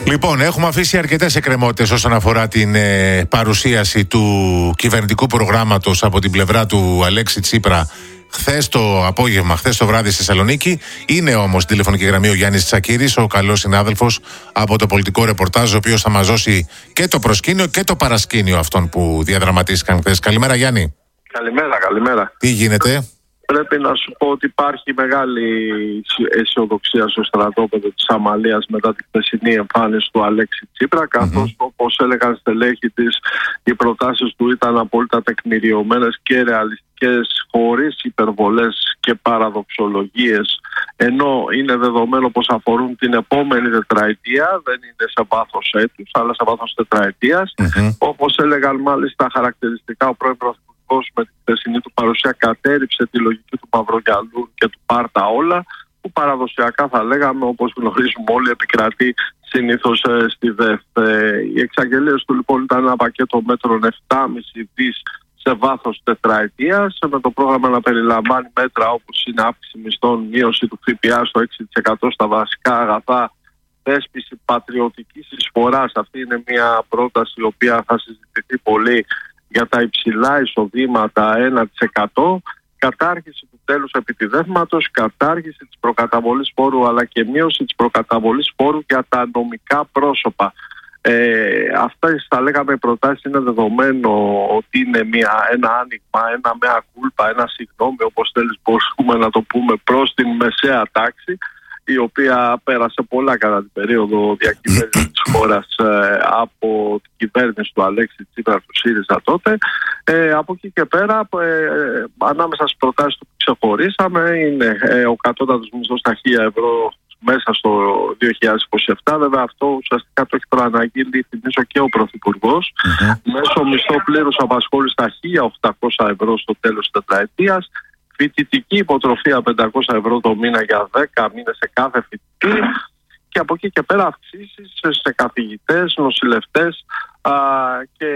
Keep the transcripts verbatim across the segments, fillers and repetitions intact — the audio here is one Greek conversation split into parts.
Λοιπόν, έχουμε αφήσει αρκετές εκκρεμότητες όσον αφορά την ε, παρουσίαση του κυβερνητικού προγράμματος από την πλευρά του Αλέξη Τσίπρα χθες το απόγευμα, χθες το βράδυ στη Θεσσαλονίκη. Είναι όμως στη τηλεφωνική γραμμή ο Γιάννης Τσακύρης, ο καλός συνάδελφος από το πολιτικό ρεπορτάζ, ο οποίος θα μας δώσει και το προσκήνιο και το παρασκήνιο αυτών που διαδραματίστηκαν χθες. Καλημέρα, Γιάννη. Καλημέρα, καλημέρα. Τι γίνεται? Πρέπει να σου πω ότι υπάρχει μεγάλη αισιοδοξία στο στρατόπεδο της Αμαλίας μετά τη χθεσινή εμφάνιση του Αλέξη Τσίπρα, καθώς mm-hmm. όπως έλεγαν στελέχη της, οι προτάσεις του ήταν απόλυτα τεκμηριωμένες και ρεαλιστικές, χωρίς υπερβολές και παραδοξολογίες, ενώ είναι δεδομένο πως αφορούν την επόμενη τετραετία, δεν είναι σε βάθος έτους αλλά σε βάθος τετραετίας. Mm-hmm. Όπως έλεγαν μάλιστα χαρακτηριστικά ο πρώην με τη χθεσινή του παρουσία, κατέριψε τη λογική του Μαυρογιαλούρ και του Πάρτα όλα, που παραδοσιακά θα λέγαμε, όπως γνωρίζουμε όλοι, επικρατεί συνήθως ε, στη ΔΕΦ. Ε, οι εξαγγελίες του λοιπόν ήταν ένα πακέτο μέτρων επτά κόμμα πέντε δις σε βάθος τετραετίας, με το πρόγραμμα να περιλαμβάνει μέτρα όπως είναι αύξηση μισθών, μείωση του ΦΠΑ στο έξι τοις εκατό στα βασικά αγαθά, θέσπιση πατριωτικής εισφοράς. Αυτή είναι μια πρόταση η οποία θα συζητηθεί πολύ για τα υψηλά εισοδήματα ένα τοις εκατό, κατάργηση του τέλους επιτιδεύματος, κατάργηση της προκαταβολής φόρου αλλά και μείωση της προκαταβολής φόρου για τα νομικά πρόσωπα. Ε, αυτές θα λέγαμε οι προτάσεις είναι δεδομένο ότι είναι μια, ένα άνοιγμα, ένα μέα κούλπα, ένα συγγνώμη, όπως θέλεις μπορούμε να το πούμε, προς την μεσαία τάξη, η οποία πέρασε πολλά κατά την περίοδο διακυβέρνησης της χώρας ε, από την κυβέρνηση του Αλέξη Τσίπρα, του ΣΥΡΙΖΑ τότε. Ε, από εκεί και πέρα, ε, ανάμεσα στις προτάσεις που ξεχωρίσαμε είναι ε, ο κατώτατος μισθός στα χίλια ευρώ μέσα στο δύο χιλιάδες είκοσι επτά. Βέβαια αυτό ουσιαστικά το έχει προαναγγείλει, θυμίζω, και ο Πρωθυπουργός. Mm-hmm. Μέσω μισθό πλήρους απασχόλησης στα χίλια οκτακόσια ευρώ στο τέλος της τετραετίας. Φοιτητική υποτροφία πεντακόσια ευρώ το μήνα για δέκα μήνες σε κάθε φοιτητή, και από εκεί και πέρα αυξήσεις σε καθηγητές, νοσηλευτές α, και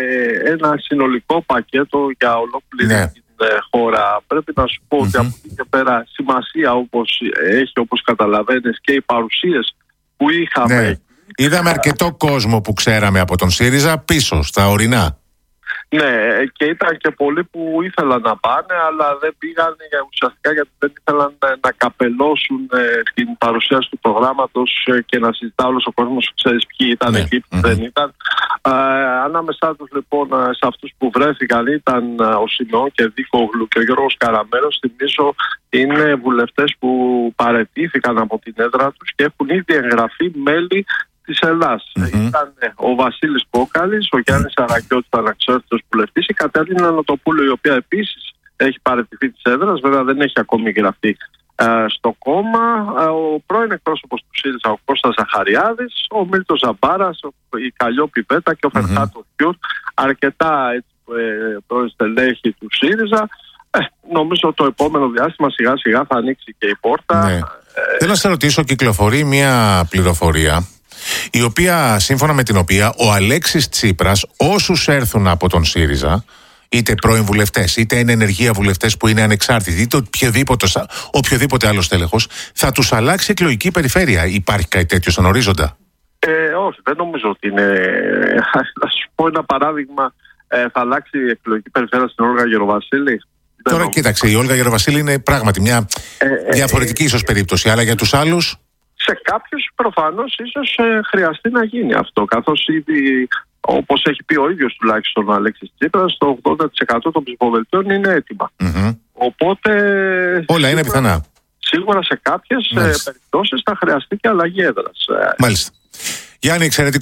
ένα συνολικό πακέτο για ολόκληρη ναι. την χώρα. Πρέπει να σου πω mm-hmm. ότι από εκεί και πέρα σημασία όπως έχει, όπως καταλαβαίνεις, και οι παρουσίες που είχαμε. Ναι. Είδαμε αρκετό κόσμο που ξέραμε από τον ΣΥΡΙΖΑ πίσω στα ορεινά. Ναι, και ήταν και πολλοί που ήθελαν να πάνε, αλλά δεν πήγαν ουσιαστικά γιατί δεν ήθελαν να καπελώσουν την παρουσίαση του προγράμματος και να συζητά όλος ο κόσμος, ξέρεις ποιοι ήταν ναι. εκεί, ποιοι mm-hmm. δεν ήταν. Ε, ανάμεσά τους λοιπόν σε αυτούς που βρέθηκαν ήταν ο Σιμεών και Δίκογλου και ο Γιώργος Καραμέρος. Θυμίζω είναι βουλευτές που παραιτήθηκαν από την έδρα τους και έχουν ήδη εγγραφεί μέλη της Ελλάδας. Mm-hmm. Ήταν ο Βασίλης Κόκαλης, ο Γιάννης Αρακιώτης, αναξιότητος βουλευτής, η Κατερίνα Νοτοπούλου, η οποία επίσης έχει παραιτηθεί της έδρας, βέβαια δεν έχει ακόμη γραφτεί ε, στο κόμμα, ε, ο πρώην εκπρόσωπος του ΣΥΡΙΖΑ, ο Κώστας Ζαχαριάδης, ο Μίλτος Ζαμπάρας, η Καλλιόπη Πέτα και ο mm-hmm. Φερχάτο Φιούρ, αρκετά έτσι, ε, πρώην στελέχη του ΣΥΡΙΖΑ. Ε, νομίζω το επόμενο διάστημα σιγά σιγά θα ανοίξει και η πόρτα. Ναι. Ε, Θέλω να σε ρωτήσω, κυκλοφορεί μια πληροφορία η οποία, σύμφωνα με την οποία ο Αλέξης Τσίπρας, όσους έρθουν από τον ΣΥΡΙΖΑ, είτε πρώην βουλευτές, είτε είναι ενεργεία βουλευτές που είναι ανεξάρτητοι, είτε οποιοδήποτε, οποιοδήποτε άλλο στέλεχος, θα τους αλλάξει εκλογική περιφέρεια. Υπάρχει κάτι τέτοιο στον ορίζοντα? Ε, όχι, δεν νομίζω ότι είναι. Να σου πω ένα παράδειγμα. Ε, θα αλλάξει η εκλογική περιφέρεια στην Όλγα Γεροβασίλη. Τώρα νομίζω. Κοίταξε, η Όλγα Γεροβασίλη είναι πράγματι μια ε, διαφορετική ε, ίσως περίπτωση, αλλά για τους άλλους. Σε κάποιους προφανώς ίσως ε, χρειαστεί να γίνει αυτό, καθώς ήδη, όπως έχει πει ο ίδιος τουλάχιστον ο Αλέξης Τσίπρας, το ογδόντα τοις εκατό των ψηφοδελτίων είναι έτοιμα. Mm-hmm. Οπότε όλα είναι πιθανά. Σίγουρα σε κάποιες ε, περιπτώσεις θα χρειαστεί και αλλαγή έδρας. Μάλιστα. Γιάννη, εξαιρετικό.